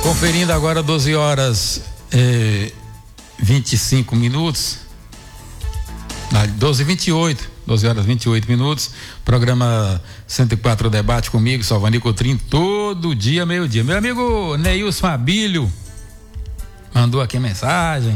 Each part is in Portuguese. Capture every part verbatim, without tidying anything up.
Conferindo agora doze horas e vinte e cinco minutos. doze e vinte e oito. doze horas e vinte e oito minutos. Programa cento e quatro Debate comigo, Salvani Cotrim, todo dia, meio-dia. Meu amigo Neilson Abílio mandou aqui a mensagem.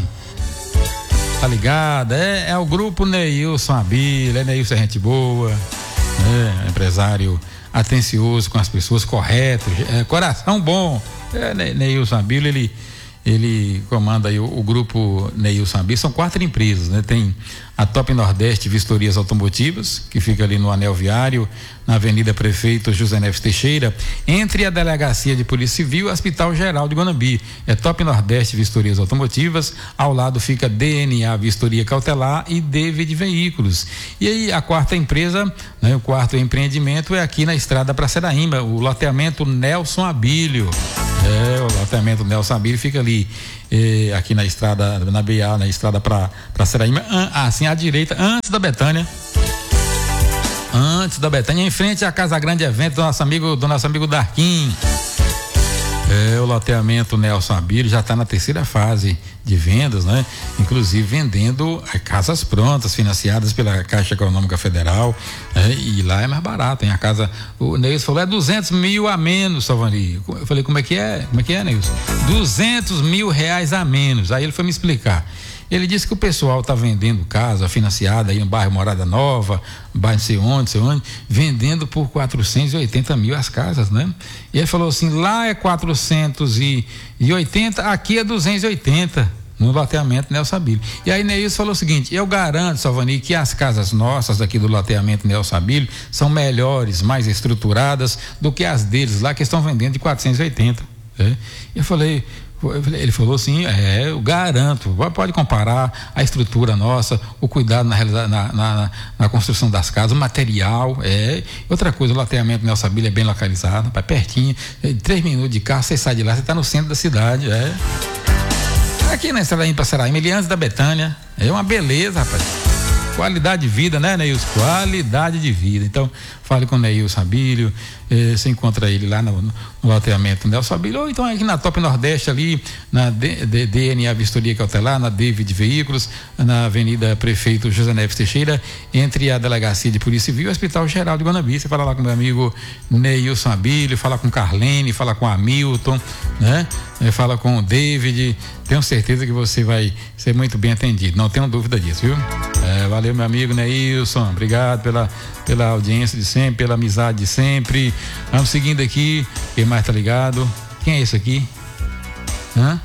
Tá ligado? É, é o grupo Neilson Abílio. É Neilson, é gente boa, é empresário atencioso com as pessoas, correto, é, coração bom. É, Neilson Abílio, ele, ele comanda aí o, o grupo Neilson Abílio. São quatro empresas, né? Tem a Top Nordeste Vistorias Automotivas, que fica ali no Anel Viário, na Avenida Prefeito José Neves Teixeira, entre a Delegacia de Polícia Civil e o Hospital Geral de Guanambi. É Top Nordeste Vistorias Automotivas, ao lado fica D N A Vistoria Cautelar e David Veículos. E aí a quarta empresa, né, o quarto empreendimento é aqui na estrada para Seraíma, o loteamento Nelson Abílio. É, o loteamento Nelson Abílio fica ali, eh, aqui na estrada, na B A, na estrada para Seraíma, assim à direita, antes da Betânia. Antes da Betânia, em frente à Casa Grande Evento do nosso amigo, do nosso amigo Darquim. É, o loteamento Nelson Abílio já está na terceira fase de vendas, né? Inclusive vendendo é, casas prontas, financiadas pela Caixa Econômica Federal, né? E lá é mais barato, hein? A casa, o Neilson falou, é duzentos mil a menos, Salvani. Eu falei, como é que é? Como é que é, Neilson? duzentos mil reais a menos. Aí ele foi me explicar. Ele disse que o pessoal está vendendo casa financiada aí no bairro Morada Nova, bairro não sei onde, não sei onde, vendendo por quatrocentos e oitenta mil as casas, né? E ele falou assim, lá é quatrocentos e oitenta, aqui é duzentos e oitenta, no loteamento Nelson Abílio. E aí Neilson falou o seguinte, eu garanto, Salvani, que as casas nossas aqui do loteamento Nelson Abílio são melhores, mais estruturadas do que as deles lá, que estão vendendo de quatrocentos e oitenta. Né? E eu falei... Ele falou assim, é, eu garanto, pode comparar a estrutura nossa, o cuidado na, na, na, na construção das casas, o material, é, outra coisa, o loteamento Nelson Abílio é bem localizado, é pertinho, é, três minutos de carro, você sai de lá, você está no centro da cidade, é. Aqui na estrada para Seraíma, ele antes da Betânia, é uma beleza, rapaz. Qualidade de vida, né, Neilson? Qualidade de vida. Então, fale com o Neilson Abílio, eh, você encontra ele lá no, no loteamento Nelson Abílio, ou então aqui na Top Nordeste, ali, na D, D, D N A Vistoria Cautelar, na David Veículos, na Avenida Prefeito José Neves Teixeira, entre a Delegacia de Polícia Civil e o Hospital Geral de Guanambi. Você fala lá com o meu amigo Neilson Abílio, fala com Carlene, fala com Hamilton, né? Eh, fala com o David, tenho certeza que você vai ser muito bem atendido, não tenho dúvida disso, viu? É, valeu, meu amigo Neilson, obrigado pela, pela audiência de sempre, pela amizade de sempre. Vamos seguindo aqui, quem mais tá ligado? Quem é esse aqui? Hã?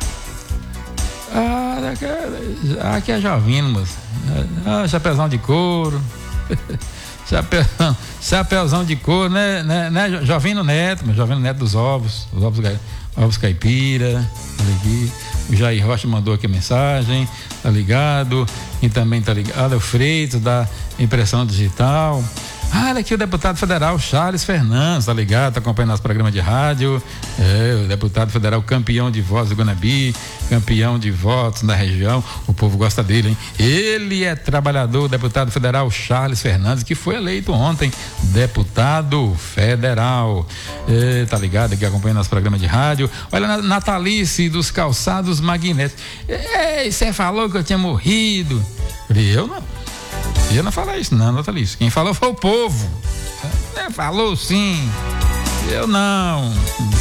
Ah, aqui é Jovino, moço. Ah, chapéuzão de couro. Chapéuzão, chapéuzão de couro, né, né, né? Jovino Neto, mas Jovino Neto dos ovos, os ovos, ovos caipira, olha aqui. O Jair Rocha mandou aqui a mensagem, tá ligado? E também tá ligado, o Freitas da Impressão Digital. Ah, olha aqui o deputado federal Charles Fernandes, tá ligado? Tá acompanhando nosso programa de rádio. É, o deputado federal campeão de votos do Guanambi, campeão de votos na região. O povo gosta dele, hein? Ele é trabalhador, o deputado federal Charles Fernandes, que foi eleito ontem deputado federal. É, tá ligado? Aqui acompanhando nosso programa de rádio. Olha, Natalice dos Calçados Magnéticos. Ei, você falou que eu tinha morrido. Eu não. Eu não falei isso, não, Natalice. Quem falou foi o povo. É, falou sim. Eu não.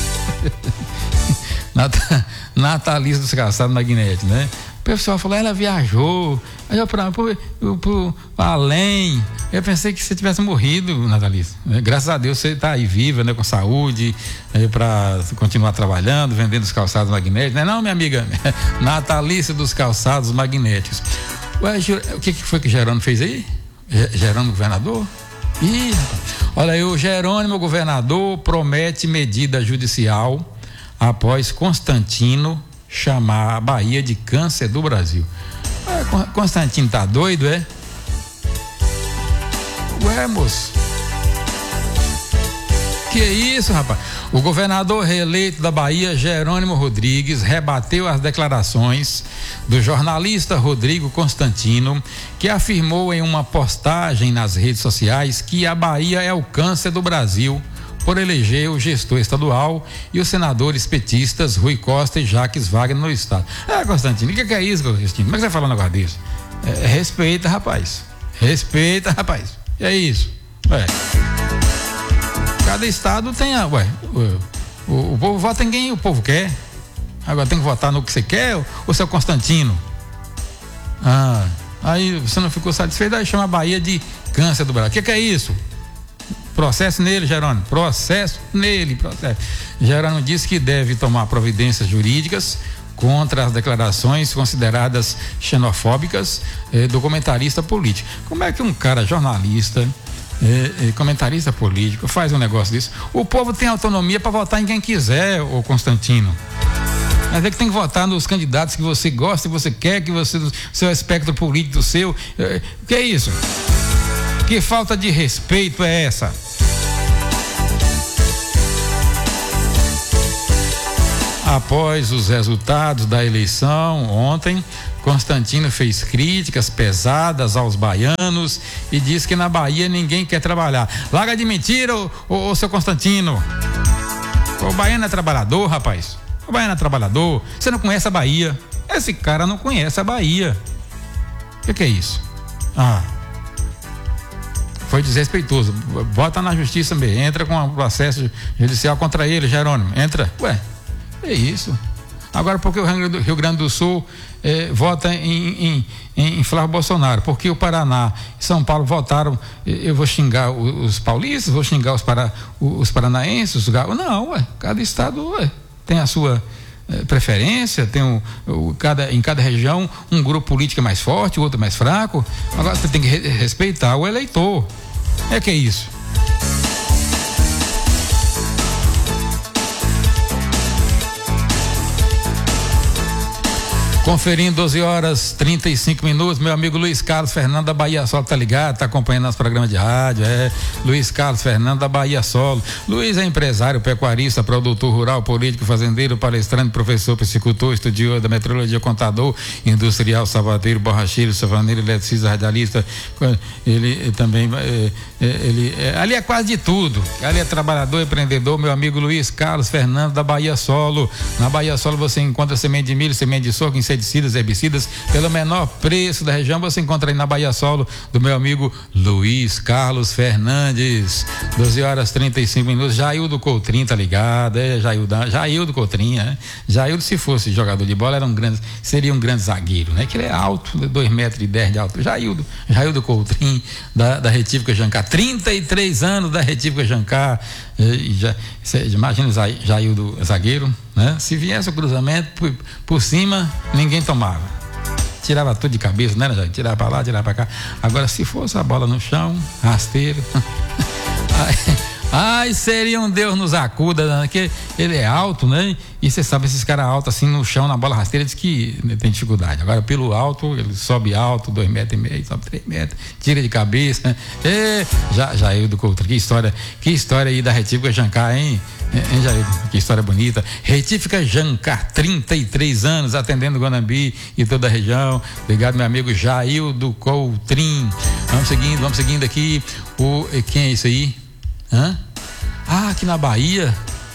Nat, Natalice dos Calçados Magnéticos, né? O pessoal falou, ela viajou. Aí eu pra, pro, pro, pro além. Eu pensei que você tivesse morrido, Natalice. Graças a Deus você está aí viva, né? Com saúde, né, para continuar trabalhando, vendendo os calçados magnéticos. Não é não, minha amiga? Natalice dos Calçados Magnéticos. Ué, o que, que foi que Jerônimo fez aí? Jerônimo governador? Ih, olha aí, o Jerônimo governador promete medida judicial após Constantino chamar a Bahia de câncer do Brasil. Ué, Constantino tá doido, é? Ué, moço. Que isso, rapaz? O governador reeleito da Bahia, Jerônimo Rodrigues, rebateu as declarações do jornalista Rodrigo Constantino, que afirmou em uma postagem nas redes sociais que a Bahia é o câncer do Brasil, por eleger o gestor estadual e os senadores petistas Rui Costa e Jacques Wagner no estado. Ah, Constantino, o que, que é isso, Constantino? Como é que você fala um negócio desse? É, respeita, rapaz. Respeita, rapaz. E é isso. Ué. Cada estado tem a. Ué, o, o, o povo vota em quem o povo quer. Agora tem que votar no que você quer, ou seu Constantino? Ah, aí você não ficou satisfeito, aí chama a Bahia de câncer do Brasil. O que, que é isso? Processo nele, Jerônimo. Processo nele, processo. Jerônimo disse que deve tomar providências jurídicas contra as declarações consideradas xenofóbicas eh, do comentarista político. Como é que um cara jornalista, eh, eh, comentarista político, faz um negócio desse? O povo tem autonomia para votar em quem quiser, ô Constantino. Mas é que tem que votar nos candidatos que você gosta, que você quer, que você, seu espectro político seu. Eh, o que é isso? Que falta de respeito é essa? Após os resultados da eleição ontem, Constantino fez críticas pesadas aos baianos e disse que na Bahia ninguém quer trabalhar. Larga de mentira, ô, ô, ô seu Constantino. O baiano é trabalhador, rapaz. O baiano é trabalhador. Você não conhece a Bahia. Esse cara não conhece a Bahia. O que, que é isso? Ah. Foi desrespeitoso. Bota na justiça mesmo. Entra com um processo judicial contra ele, Jerônimo. Entra. Ué, é isso. Agora, por que o Rio Grande do Sul eh, vota em, em, em Flávio Bolsonaro? Porque o Paraná e São Paulo votaram. Eu vou xingar os, os paulistas, vou xingar os, para, os paranaenses, os gaúchos. Não, ué, cada estado ué, tem a sua eh, preferência, tem um, o, cada, em cada região um grupo político mais forte, o outro mais fraco. Agora você tem que re, respeitar o eleitor. É que é isso. Conferindo doze horas trinta e cinco minutos, meu amigo Luiz Carlos Fernando da Bahia Solo tá ligado, tá acompanhando nosso programa de rádio, é, Luiz Carlos Fernando da Bahia Solo. Luiz é empresário, pecuarista, produtor rural, político, fazendeiro, palestrante, professor, piscicultor, estudioso da metrologia, contador, industrial, sapateiro, borracheiro, savaneiro, eletricista, radialista, ele também, é, ele, é, ali é quase de tudo, ali é trabalhador, empreendedor, meu amigo Luiz Carlos Fernando da Bahia Solo. Na Bahia Solo você encontra semente de milho, semente de soja, inseticidas, herbicidas, pelo menor preço da região, você encontra aí na Bahia Solo, do meu amigo Luiz Carlos Fernandes. doze horas trinta e cinco minutos, Jaildo Coutrinho tá ligado, é, Jaildo, Jaildo Coutrinho, né? Jaildo, se fosse jogador de bola, era um grande, seria um grande zagueiro, né? Que ele é alto, dois metros e dez de alto. Jaildo, Jaildo Coutrinho, da, da Retífica Jancar, trinta e três anos da Retífica Jancar, e já, cê, imagina o Jaildo zagueiro, né? Se viesse o cruzamento por, por cima, ninguém tomava, tirava tudo de cabeça, né, Jair? Tirava pra lá, tirava pra cá. Agora, se fosse a bola no chão, rasteiro, ai, ai, seria um Deus nos acuda, né? Que ele é alto, né? E você sabe, esses caras altos assim no chão, na bola rasteira, diz que tem dificuldade. Agora, pelo alto, ele sobe alto, dois metros e meio, sobe três metros, tira de cabeça. É, já, Jair do Couto, que história, que história aí da Retífica Jancar, hein? Hein, Jair? Que história bonita. Retífica Jancar, trinta e três anos, atendendo Guanambi e toda a região. Obrigado, meu amigo Jaildo Coutrinho. Vamos seguindo, vamos seguindo aqui. O, quem é isso aí? Hã? Ah, aqui na Bahia.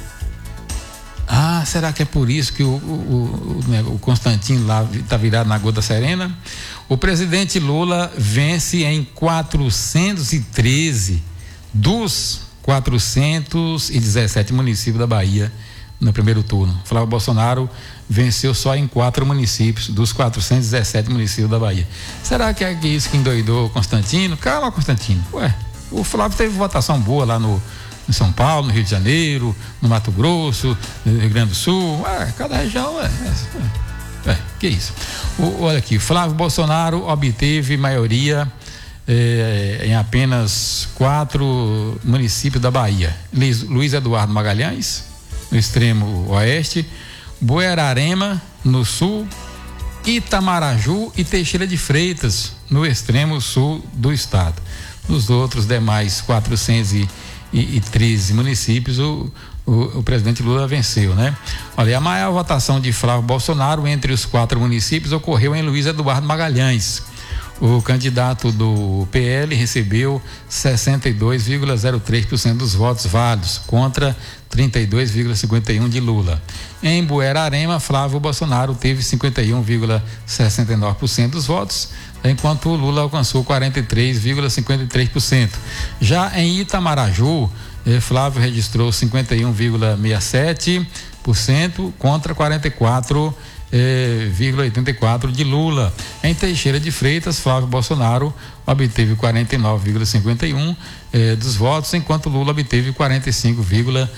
Ah, será que é por isso que o, o, o, o Constantino lá está virado na Gota Serena? O presidente Lula vence em quatrocentos e treze dos quatrocentos e dezessete municípios da Bahia no primeiro turno. Flávio Bolsonaro venceu só em quatro municípios dos quatrocentos e dezessete municípios da Bahia. Será que é isso que endoidou o Constantino? Calma, Constantino. Ué, o Flávio teve votação boa lá no em São Paulo, no Rio de Janeiro, no Mato Grosso, no Rio Grande do Sul. Ué, cada região é, é, é que isso. O, olha aqui, Flávio Bolsonaro obteve maioria eh, em apenas quatro municípios da Bahia: Luiz, Luiz Eduardo Magalhães, no extremo oeste, Buerarema, no sul, Itamaraju e Teixeira de Freitas, no extremo sul do estado. Nos outros demais quatrocentos e treze municípios, o, o, o presidente Lula venceu, né? Olha, a maior votação de Flávio Bolsonaro entre os quatro municípios ocorreu em Luiz Eduardo Magalhães. O candidato do P L recebeu sessenta e dois vírgula zero três por cento dos votos válidos, contra trinta e dois vírgula cinquenta e um por cento de Lula. Em Buerarema, Flávio Bolsonaro teve cinquenta e um vírgula sessenta e nove por cento dos votos, enquanto Lula alcançou quarenta e três vírgula cinquenta e três por cento. Já em Itamaraju, eh, Flávio registrou cinquenta e um vírgula sessenta e sete por cento contra quarenta e quatro vírgula oitenta e quatro por cento de Lula. Em Teixeira de Freitas, Flávio Bolsonaro obteve quarenta e nove vírgula cinquenta e um por cento eh, dos votos, enquanto Lula obteve quarenta e cinco vírgula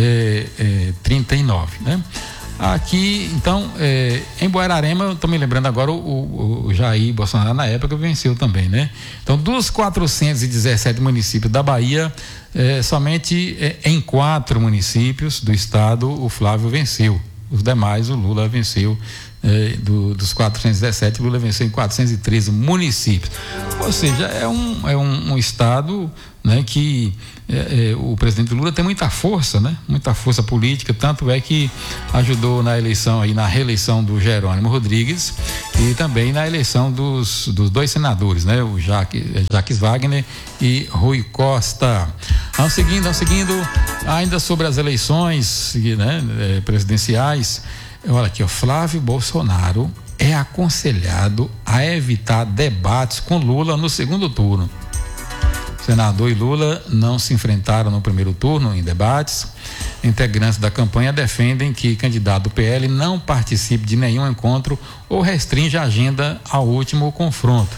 trinta e nove por cento, né? Aqui, então, eh, em Buerarema, eu estou me lembrando agora, o, o, o Jair Bolsonaro na época venceu também, né? Então, dos quatrocentos e dezessete municípios da Bahia, eh, somente eh, em quatro municípios do estado o Flávio venceu. Os demais, o Lula venceu, eh, do, dos quatrocentos e dezessete, o Lula venceu em quatrocentos e treze municípios. Ou seja, é um, é um, um estado, né, que eh, eh, o presidente Lula tem muita força, né? Muita força política, tanto é que ajudou na eleição, aí, na reeleição do Jerônimo Rodrigues e também na eleição dos, dos dois senadores, né? O Jaques, Jaques Wagner e Rui Costa. Vamos seguindo, vamos seguindo, ainda sobre as eleições, né, eh, presidenciais. Olha aqui, ó, Flávio Bolsonaro é aconselhado a evitar debates com Lula no segundo turno. Senador e Lula não se enfrentaram no primeiro turno em debates. Integrantes da campanha defendem que candidato do P L não participe de nenhum encontro ou restringe a agenda ao último confronto.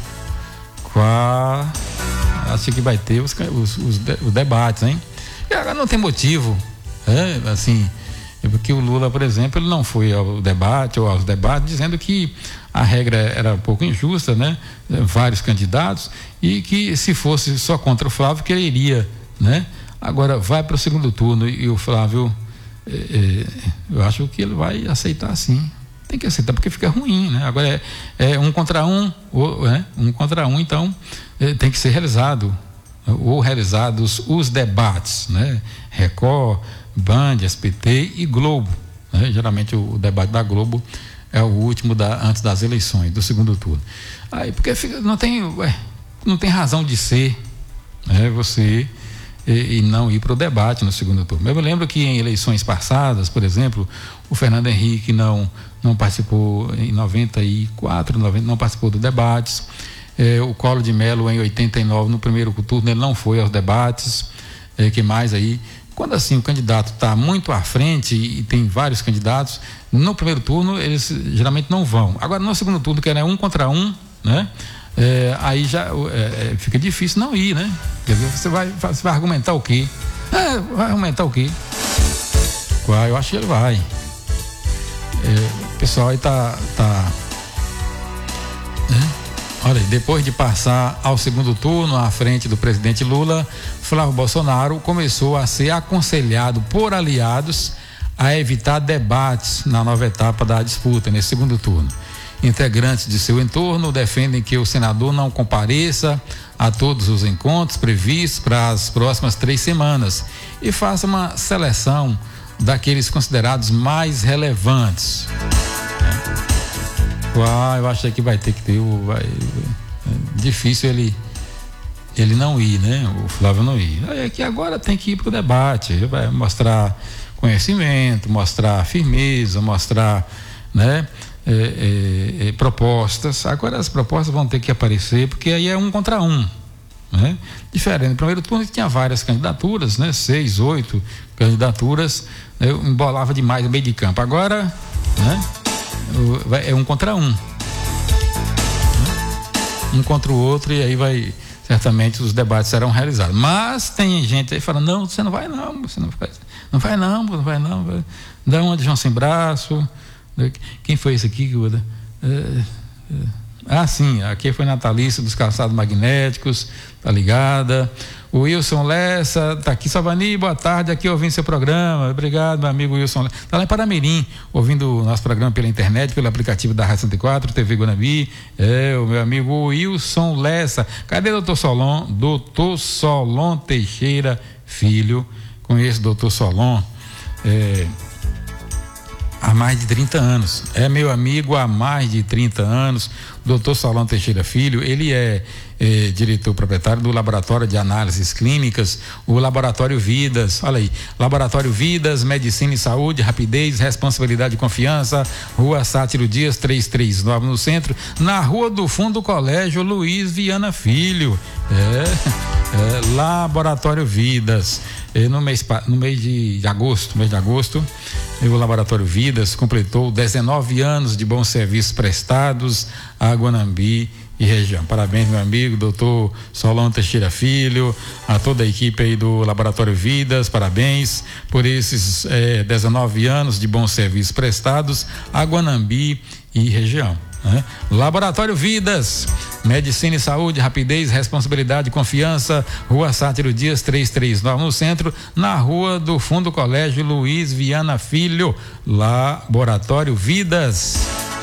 Qual... Acho que vai ter os, os, os, de, os debates, hein? E agora não tem motivo, é, assim, porque o Lula, por exemplo, ele não foi ao debate ou aos debates dizendo que a regra era um pouco injusta, né? Vários candidatos, e que se fosse só contra o Flávio que ele iria, né? Agora vai para o segundo turno e o Flávio, é, é, eu acho que ele vai aceitar sim. Tem que aceitar porque fica ruim, né? Agora é, é um contra um, ou, é, um contra um, então é, tem que ser realizado, ou realizados os debates, né? Record, Band, S B T e Globo, né? Geralmente o, o debate da Globo é o último da, antes das eleições, do segundo turno. Aí, porque fica, não tem, ué, não tem razão de ser, né? Você e, e não ir para o debate no segundo turno. Eu me lembro que em eleições passadas, por exemplo, o Fernando Henrique não não participou em noventa e quatro, noventa, não participou dos debates. Eh, o Collor de Mello em oitenta e nove, no primeiro turno, ele não foi aos debates. Eh, que mais aí? Quando assim o candidato está muito à frente e, e tem vários candidatos, no primeiro turno eles geralmente não vão. Agora no segundo turno, que é um contra um, né? Eh, aí já eh, fica difícil não ir, né? Quer dizer, você vai, você vai argumentar o quê? É, vai argumentar o quê? Qual? Eu acho que ele vai. É, o pessoal aí tá, tá né? Olha aí, depois de passar ao segundo turno à frente do presidente Lula, Flávio Bolsonaro começou a ser aconselhado por aliados a evitar debates na nova etapa da disputa, nesse segundo turno. Integrantes de seu entorno defendem que o senador não compareça a todos os encontros previstos para as próximas três semanas e faça uma seleção daqueles considerados mais relevantes. Ah, eu acho que vai ter que ter o, vai, é difícil ele ele não ir, né? O Flávio não ir. É que agora tem que ir para o debate, vai mostrar conhecimento, mostrar firmeza, mostrar, né? É, é, é, propostas. Agora as propostas vão ter que aparecer, porque aí é um contra um, né? Diferente. No primeiro turno tinha várias candidaturas, né? Seis, oito candidaturas, né? Eu embolava demais no meio de campo. Agora, né? É um contra um, um contra o outro, e aí vai, certamente os debates serão realizados. Mas tem gente aí falando, não, você não vai não, você não vai, não vai não, não vai não, vai. Dá uma de João Sem Braço. Quem foi esse aqui? É, é, ah, sim, aqui foi Natalícia dos Calçados Magnéticos, tá ligada? O Wilson Lessa tá aqui. Savani, boa tarde, aqui ouvindo seu programa. Obrigado, meu amigo Wilson Lessa. Tá lá em Paramirim, ouvindo o nosso programa pela internet, pelo aplicativo da Rádio cento e quatro, T V Guanambi. É, o meu amigo Wilson Lessa. Cadê doutor Solon? doutor Solon Teixeira Filho. Conheço o doutor Solon. É, há mais de trinta anos. É meu amigo há mais de trinta anos. doutor Solon Teixeira Filho, ele é, é diretor proprietário do Laboratório de Análises Clínicas, o Laboratório Vidas. Olha aí, Laboratório Vidas, Medicina e Saúde, rapidez, responsabilidade e confiança, Rua Sátiro Dias, trezentos e trinta e nove no centro, na Rua do Fundo Colégio Luiz Viana Filho. É, é Laboratório Vidas. É, no mês, no mês de, de agosto, mês de agosto, o Laboratório Vidas completou dezenove anos de bons serviços prestados a Guanambi e região. Parabéns, meu amigo, doutor Solon Teixeira Filho, a toda a equipe aí do Laboratório Vidas, parabéns por esses eh, dezenove anos de bons serviços prestados a Guanambi e região. Né? Laboratório Vidas, Medicina e Saúde, rapidez, responsabilidade e confiança, Rua Sátiro Dias, trezentos e trinta e nove no centro, na Rua do Fundo Colégio Luiz Viana Filho. Laboratório Vidas.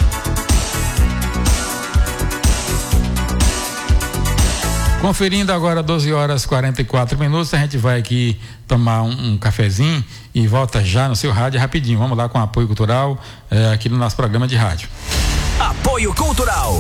Conferindo agora doze horas e quarenta e quatro minutos, a gente vai aqui tomar um, um cafezinho e volta já no seu rádio rapidinho. Vamos lá com apoio cultural eh, aqui no nosso programa de rádio. Apoio Cultural.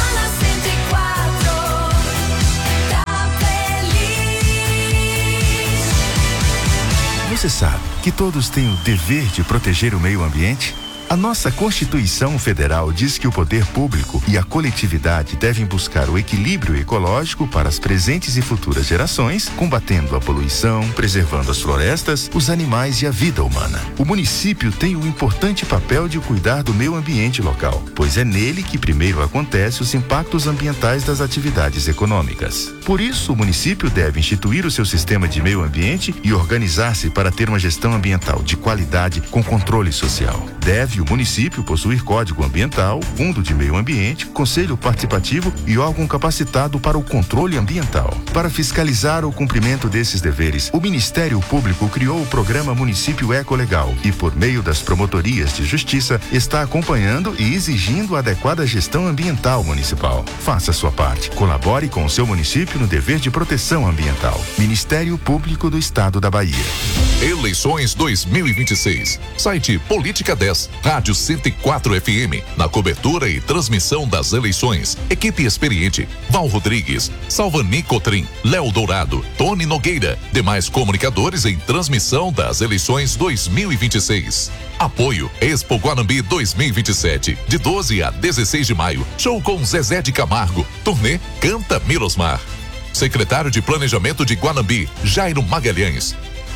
Você sabe que todos têm o dever de proteger o meio ambiente? A nossa Constituição Federal diz que o poder público e a coletividade devem buscar o equilíbrio ecológico para as presentes e futuras gerações, combatendo a poluição, preservando as florestas, os animais e a vida humana. O município tem o importante papel de cuidar do meio ambiente local, pois é nele que primeiro acontecem os impactos ambientais das atividades econômicas. Por isso, o município deve instituir o seu sistema de meio ambiente e organizar-se para ter uma gestão ambiental de qualidade com controle social. Deve o município possuir código ambiental, fundo de meio ambiente, conselho participativo e órgão capacitado para o controle ambiental. Para fiscalizar o cumprimento desses deveres, o Ministério Público criou o programa Município Ecolegal e, por meio das promotorias de justiça, está acompanhando e exigindo a adequada gestão ambiental municipal. Faça sua parte. Colabore com o seu município no dever de proteção ambiental. Ministério Público do Estado da Bahia. Eleições dois mil e vinte e seis. Site Política dez, Rádio cento e quatro F M. Na cobertura e transmissão das eleições. Equipe experiente: Val Rodrigues, Salvani Cotrim, Léo Dourado, Tony Nogueira. Demais comunicadores em transmissão das eleições dois mil e vinte e seis. Apoio Expo Guanambi dois mil e vinte e sete, de doze a dezesseis de maio. Show com Zezé de Camargo. Turnê Canta Mirosmar. Secretário de Planejamento de Guanambi, Jairo Magalhães.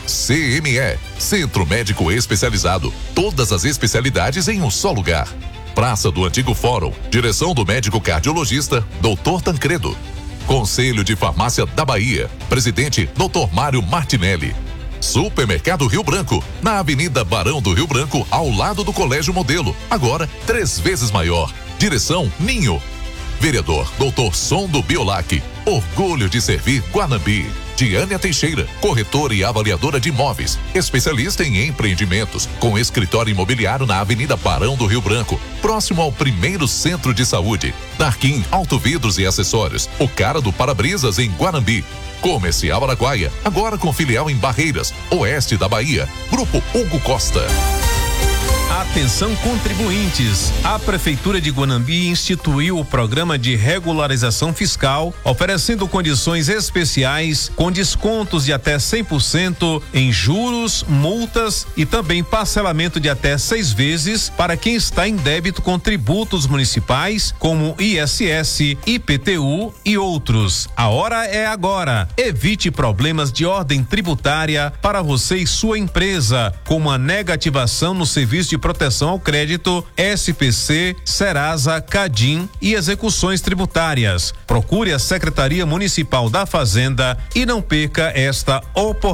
C M E, Centro Médico Especializado. Todas as especialidades em um só lugar. Praça do Antigo Fórum. Direção do médico cardiologista, doutor Tancredo. Conselho de Farmácia da Bahia. Presidente, doutor Mário Martinelli. Supermercado Rio Branco, na Avenida Barão do Rio Branco, ao lado do Colégio Modelo. Agora, três vezes maior. Direção Ninho. Vereador, doutor Som do Biolac. Orgulho de servir Guanambi. Diânia Teixeira, corretora e avaliadora de imóveis, especialista em empreendimentos, com escritório imobiliário na Avenida Barão do Rio Branco, próximo ao primeiro centro de saúde. Darquim Autovidros e Acessórios, o cara do para-brisas em Guanambi. Comercial Araguaia, agora com filial em Barreiras, oeste da Bahia. Grupo Hugo Costa. Atenção contribuintes, a Prefeitura de Guanambi instituiu o programa de regularização fiscal, oferecendo condições especiais com descontos de até cem por cento em juros, multas e também parcelamento de até seis vezes para quem está em débito com tributos municipais como I S S, I P T U e outros. A hora é agora. Evite problemas de ordem tributária para você e sua empresa, como a negativação no serviço de proteção ao crédito, S P C, Serasa, Cadim e execuções tributárias. Procure a Secretaria Municipal da Fazenda e não perca esta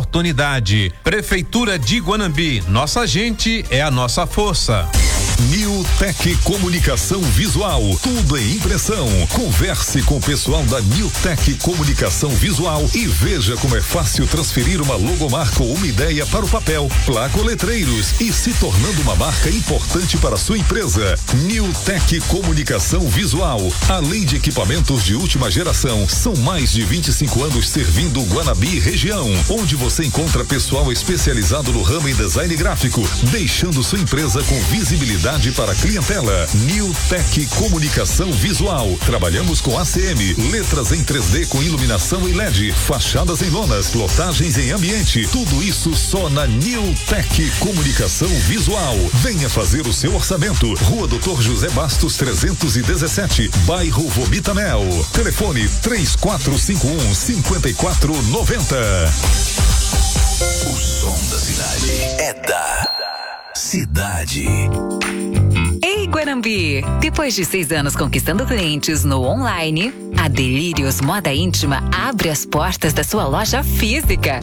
oportunidade. Prefeitura de Guanambi, nossa gente é a nossa força. New Newtek Comunicação Visual, tudo em impressão. Converse com o pessoal da Newtek Comunicação Visual e veja como é fácil transferir uma logomarca ou uma ideia para o papel, placa ou letreiros e se tornando uma marca importante para a sua empresa. Newtek Comunicação Visual, além de equipamentos de última geração, são mais de vinte e cinco anos servindo Guanambi e região, onde você encontra pessoal especializado no ramo em design gráfico, deixando sua empresa com visibilidade para a clientela. Newtek Comunicação Visual. Trabalhamos com A C M, letras em três D com iluminação e L E D, fachadas em lonas, lotagens em ambiente. Tudo isso só na Newtek Comunicação Visual. Venha fazer o seu orçamento. Rua Doutor José Bastos trezentos e dezessete, bairro Vomitamel. Telefone três quatro cinco um, cinco quatro nove zero. O som da cidade é da cidade. Ei, Guanambi! Depois de seis anos conquistando clientes no online, a Delírios Moda Íntima abre as portas da sua loja física.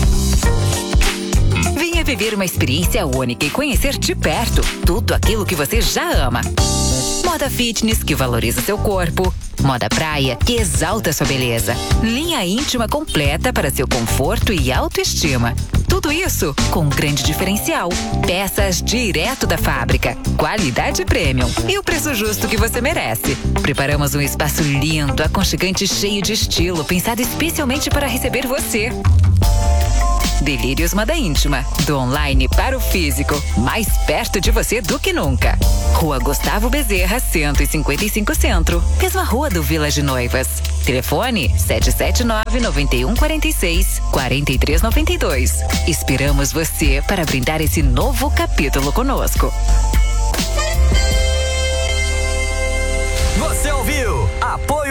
Venha viver uma experiência única e conhecer de perto tudo aquilo que você já ama. Moda fitness, que valoriza seu corpo. Moda praia, que exalta sua beleza. Linha íntima completa para seu conforto e autoestima. Tudo isso com um grande diferencial. Peças direto da fábrica. Qualidade premium. E o preço justo que você merece. Preparamos um espaço lindo, aconchegante e cheio de estilo, pensado especialmente para receber você. Delírios Moda Íntima, do online para o físico, mais perto de você do que nunca. Rua Gustavo Bezerra, cento e cinquenta e cinco Centro, mesma rua do Village Noivas. Telefone sete sete nove, nove um quatro seis, quatro três nove dois. Esperamos você para brindar esse novo capítulo conosco. Você ouviu? Apoio